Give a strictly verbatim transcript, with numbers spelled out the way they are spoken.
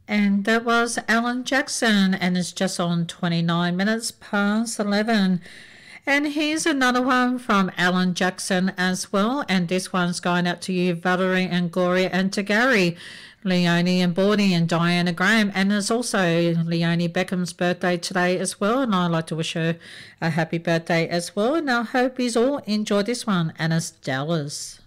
And that was Alan Jackson, and it's just on twenty-nine minutes past eleven. And here's another one from Alan Jackson as well, and this one's going out to you, Valerie and Gloria and to Gary, Leonie and Bordy and Diana Graham, and it's also Leonie Beckham's birthday today as well, and I'd like to wish her a happy birthday as well, and I hope you all enjoy this one, and it's Dallas.